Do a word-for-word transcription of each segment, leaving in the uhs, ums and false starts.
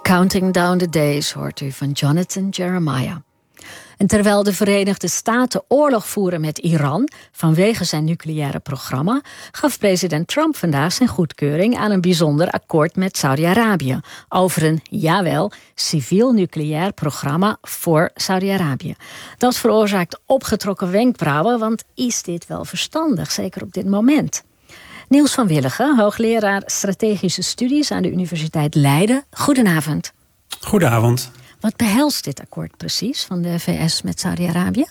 Counting Down the Days hoort u van Jonathan Jeremiah. En terwijl de Verenigde Staten oorlog voeren met Iran vanwege zijn nucleaire programma, gaf president Trump vandaag zijn goedkeuring aan een bijzonder akkoord met Saudi-Arabië over een, jawel, civiel nucleair programma voor Saudi-Arabië. Dat veroorzaakt opgetrokken wenkbrauwen, want is dit wel verstandig, zeker op dit moment? Niels van Willigen, hoogleraar strategische studies aan de Universiteit Leiden. Goedenavond. Goedenavond. Wat behelst dit akkoord precies van de V S met Saudi-Arabië?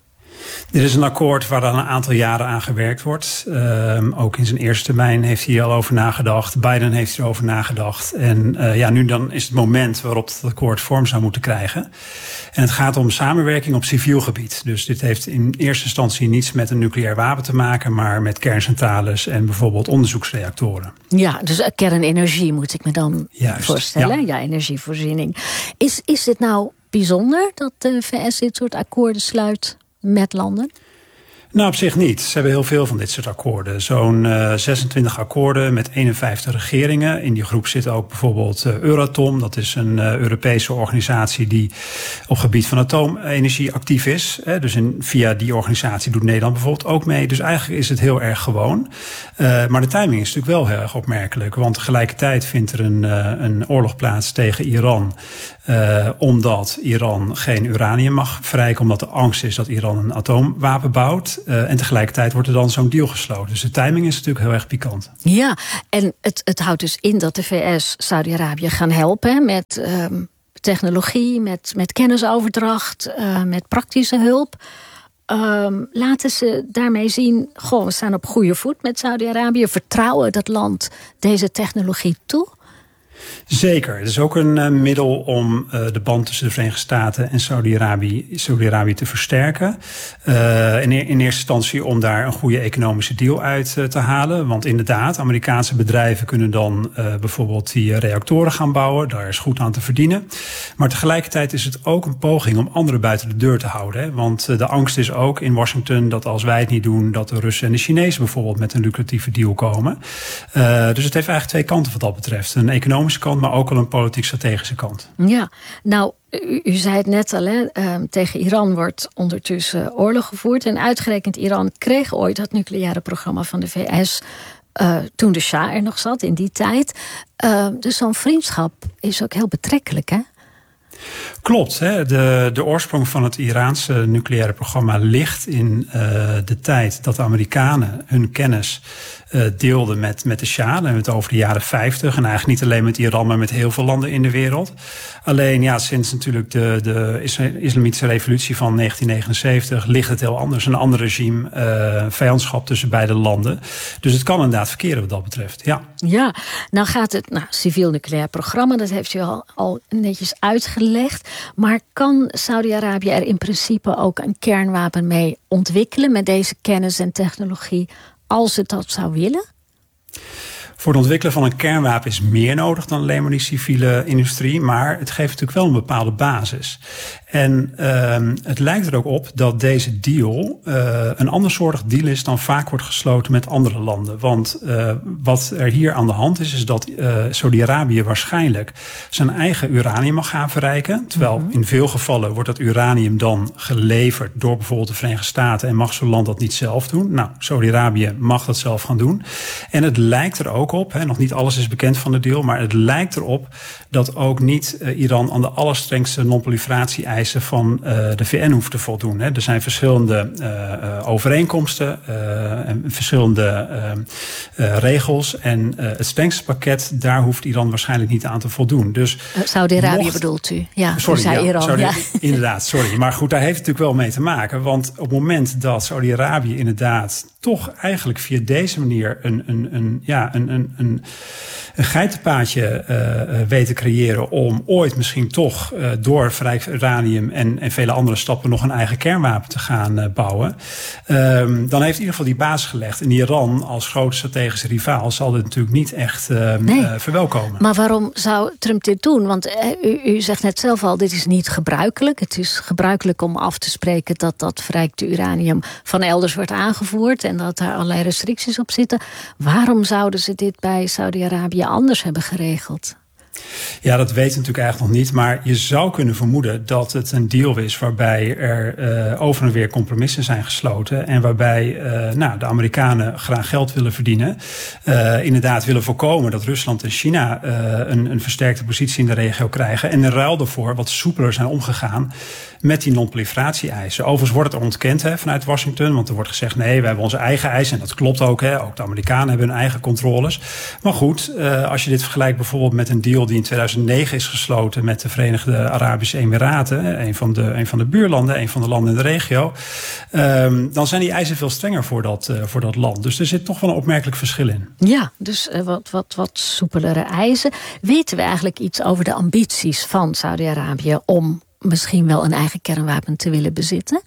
Dit is een akkoord waar al een aantal jaren aan gewerkt wordt. Uh, ook in zijn eerste termijn heeft hij al over nagedacht. Biden heeft erover nagedacht. En uh, ja, nu dan is het moment waarop het akkoord vorm zou moeten krijgen. En het gaat om samenwerking op civiel gebied. Dus dit heeft in eerste instantie niets met een nucleair wapen te maken, maar met kerncentrales en bijvoorbeeld onderzoeksreactoren. Ja, dus kernenergie moet ik me dan Juist, voorstellen. Ja. ja, energievoorziening. Is, is dit nou bijzonder dat de V S dit soort akkoorden sluit met landen? Nou, op zich niet. Ze hebben heel veel van dit soort akkoorden. Zo'n uh, zesentwintig akkoorden met eenenvijftig regeringen. In die groep zit ook bijvoorbeeld uh, Euratom. Dat is een uh, Europese organisatie die op gebied van atoomenergie actief is. Hè. Dus in, via die organisatie doet Nederland bijvoorbeeld ook mee. Dus eigenlijk is het heel erg gewoon. Uh, maar de timing is natuurlijk wel heel erg opmerkelijk. Want tegelijkertijd vindt er een, uh, een oorlog plaats tegen Iran. Uh, omdat Iran geen uranium mag verrijken, omdat de angst is dat Iran een atoomwapen bouwt. Uh, en tegelijkertijd wordt er dan zo'n deal gesloten. Dus de timing is natuurlijk heel erg pikant. Ja, en het, het houdt dus in dat de V S Saudi-Arabië gaan helpen met um, technologie, met, met kennisoverdracht, uh, met praktische hulp. Um, laten ze daarmee zien, goh, we staan op goede voet met Saudi-Arabië. Vertrouwen dat land deze technologie toe? Zeker. Het is ook een uh, middel om uh, de band tussen de Verenigde Staten en Saudi-Arabië, Saudi-Arabië te versterken. Uh, in, in eerste instantie om daar een goede economische deal uit uh, te halen. Want inderdaad, Amerikaanse bedrijven kunnen dan uh, bijvoorbeeld die uh, reactoren gaan bouwen. Daar is goed aan te verdienen. Maar tegelijkertijd is het ook een poging om anderen buiten de deur te houden. Hè? Want uh, de angst is ook in Washington dat als wij het niet doen, dat de Russen en de Chinezen bijvoorbeeld met een lucratieve deal komen. Uh, dus het heeft eigenlijk twee kanten wat dat betreft. Een economische kant, maar ook al een politiek-strategische kant. Ja, nou, u, u zei het net al, hè, uh, tegen Iran wordt ondertussen oorlog gevoerd. En uitgerekend Iran kreeg ooit dat nucleaire programma van de V S Uh, toen de Shah er nog zat, in die tijd. Uh, dus zo'n vriendschap is ook heel betrekkelijk, hè? Klopt. Hè. De, de oorsprong van het Iraanse nucleaire programma ligt in uh, de tijd dat de Amerikanen hun kennis uh, deelden met, met de Shah. Dan hebben we het over de jaren vijftig. En eigenlijk niet alleen met Iran, maar met heel veel landen in de wereld. Alleen ja, sinds natuurlijk de, de islamitische revolutie van negentien negenenzeventig ligt het heel anders. Een ander regime, uh, vijandschap tussen beide landen. Dus het kan inderdaad verkeren wat dat betreft, ja. Ja, nou gaat het nou, civiel nucleair programma, dat heeft u al, al netjes uitgelegd. Maar kan Saudi-Arabië er in principe ook een kernwapen mee ontwikkelen met deze kennis en technologie, als het dat zou willen? Voor het ontwikkelen van een kernwapen is meer nodig dan alleen maar die civiele industrie. Maar het geeft natuurlijk wel een bepaalde basis. En uh, het lijkt er ook op dat deze deal uh, een andersoortig deal is dan vaak wordt gesloten met andere landen. Want uh, wat er hier aan de hand is, is dat uh, Saudi-Arabië waarschijnlijk zijn eigen uranium mag gaan verrijken. Terwijl mm-hmm. in veel gevallen wordt dat uranium dan geleverd door bijvoorbeeld de Verenigde Staten en mag zo'n land dat niet zelf doen. Nou, Saudi-Arabië mag dat zelf gaan doen. En het lijkt er ook op, hè, nog niet alles is bekend van de deal, maar het lijkt erop dat ook niet uh, Iran aan de allerstrengste non-proliferatie-eisen van uh, de V N hoeft te voldoen. Hè. Er zijn verschillende uh, uh, overeenkomsten uh, en verschillende uh, uh, regels. En uh, het strengste pakket, daar hoeft Iran waarschijnlijk niet aan te voldoen. Dus uh, Saudi-Arabië mocht... bedoelt u? Ja, sorry, u zei ja, Iran. Saudi- ja. Inderdaad, sorry. Maar goed, daar heeft het natuurlijk wel mee te maken. Want op het moment dat Saudi-Arabië inderdaad toch eigenlijk via deze manier een, een, een, ja, een, een, een, een geitenpaadje uh, weet te creëren om ooit misschien toch uh, door verrijkt uranium en, en vele andere stappen nog een eigen kernwapen te gaan uh, bouwen. Um, dan heeft in ieder geval die basis gelegd. En Iran als grote strategische rivaal zal dit natuurlijk niet echt uh, nee. uh, verwelkomen. Maar waarom zou Trump dit doen? Want uh, u, u zegt net zelf al, dit is niet gebruikelijk. Het is gebruikelijk om af te spreken dat dat verrijkte uranium van elders wordt aangevoerd en dat daar allerlei restricties op zitten. Waarom zouden ze dit bij Saudi-Arabië anders hebben geregeld? Ja, dat weten we natuurlijk eigenlijk nog niet. Maar je zou kunnen vermoeden dat het een deal is waarbij er uh, over en weer compromissen zijn gesloten. En waarbij uh, nou, de Amerikanen graag geld willen verdienen. Uh, inderdaad willen voorkomen dat Rusland en China uh, een, een versterkte positie in de regio krijgen. En in ruil daarvoor wat soepeler zijn omgegaan met die non-proliferatie-eisen. Overigens wordt het ontkend hè, vanuit Washington. Want er wordt gezegd, nee, we hebben onze eigen eisen. En dat klopt ook. Hè. Ook de Amerikanen hebben hun eigen controles. Maar goed, uh, als je dit vergelijkt bijvoorbeeld met een deal die in tweeduizend negen is gesloten met de Verenigde Arabische Emiraten. Een van de, een van de buurlanden, een van de landen in de regio. Um, dan zijn die eisen veel strenger voor dat, uh, voor dat land. Dus er zit toch wel een opmerkelijk verschil in. Ja, dus uh, wat, wat, wat soepelere eisen. Weten we eigenlijk iets over de ambities van Saudi-Arabië om misschien wel een eigen kernwapen te willen bezitten?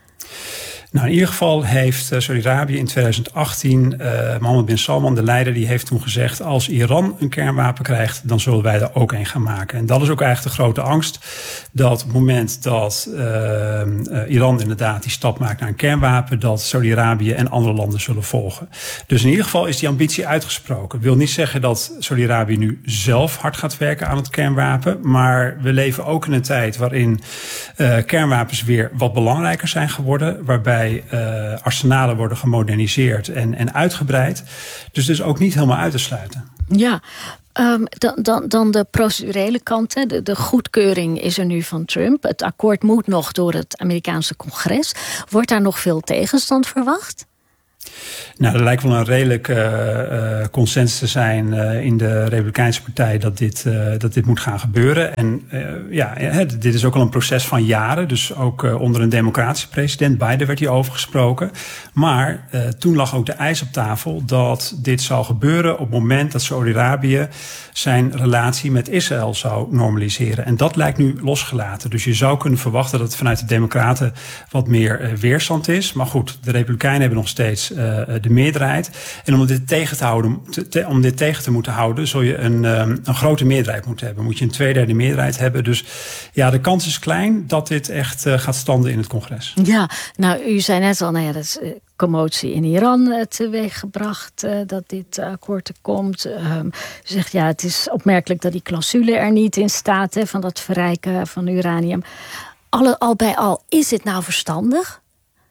Nou, in ieder geval heeft uh, Saudi-Arabië in tweeduizend achttien, uh, Mohammed bin Salman, de leider, die heeft toen gezegd, als Iran een kernwapen krijgt, dan zullen wij er ook een gaan maken. En dat is ook eigenlijk de grote angst, dat op het moment dat uh, uh, Iran inderdaad die stap maakt naar een kernwapen, dat Saudi-Arabië en andere landen zullen volgen. Dus in ieder geval is die ambitie uitgesproken. Ik wil niet zeggen dat Saudi-Arabië nu zelf hard gaat werken aan het kernwapen, maar we leven ook in een tijd waarin uh, kernwapens weer wat belangrijker zijn geworden, waarbij Uh, arsenalen worden gemoderniseerd en, en uitgebreid. Dus het is ook niet helemaal uit te sluiten. Ja, um, dan, dan, dan de procedurele kant. Hè. De, de goedkeuring is er nu van Trump. Het akkoord moet nog door het Amerikaanse congres. Wordt daar nog veel tegenstand verwacht? Nou, er lijkt wel een redelijk uh, uh, consensus te zijn uh, in de Republikeinse partij dat dit, uh, dat dit moet gaan gebeuren. En uh, ja, hè, dit is ook al een proces van jaren. Dus ook uh, onder een democratische president Biden werd hierover gesproken. Maar uh, toen lag ook de eis op tafel dat dit zou gebeuren op het moment dat Saudi-Arabië zijn relatie met Israël zou normaliseren. En dat lijkt nu losgelaten. Dus je zou kunnen verwachten dat het vanuit de democraten wat meer uh, weerstand is. Maar goed, de Republikeinen hebben nog steeds uh, de meerderheid. En om dit tegen te houden, te, te, om dit tegen te moeten houden, zul je een, um, een grote meerderheid moeten hebben. Moet je een tweederde meerderheid hebben. Dus ja, de kans is klein dat dit echt uh, gaat standen in het congres. Ja, nou, u zei net al, nou ja, dat is uh, commotie in Iran uh, teweeggebracht uh, dat dit akkoord er komt. Um, u zegt ja, het is opmerkelijk dat die clausule er niet in staat, hè, van dat verrijken van uranium. Alle, al bij al, is het nou verstandig?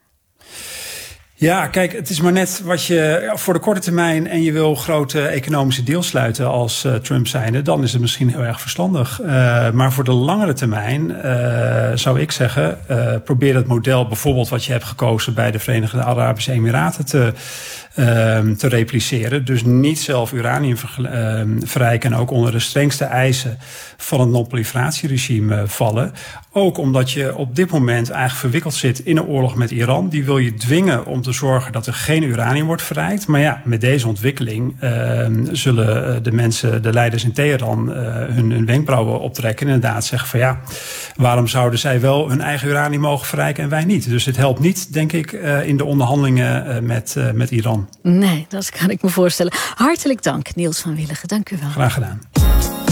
Ja, kijk, het is maar net wat je voor de korte termijn en je wil grote economische deals sluiten als uh, Trump zijnde, dan is het misschien heel erg verstandig. Uh, maar voor de langere termijn uh, zou ik zeggen, uh, probeer het model bijvoorbeeld wat je hebt gekozen bij de Verenigde Arabische Emiraten te, uh, te repliceren. Dus niet zelf uranium ver, uh, verrijken en ook onder de strengste eisen van het non-proliferatieregime uh, vallen. Ook omdat je op dit moment eigenlijk verwikkeld zit in een oorlog met Iran. Die wil je dwingen om te zorgen dat er geen uranium wordt verrijkt. Maar ja, met deze ontwikkeling uh, zullen de mensen, de leiders in Teheran, uh, hun, hun wenkbrauwen optrekken. En inderdaad zeggen van ja, waarom zouden zij wel hun eigen uranium mogen verrijken en wij niet? Dus het helpt niet, denk ik, uh, in de onderhandelingen uh, met, uh, met Iran. Nee, dat kan ik me voorstellen. Hartelijk dank, Niels van Willigen. Dank u wel. Graag gedaan.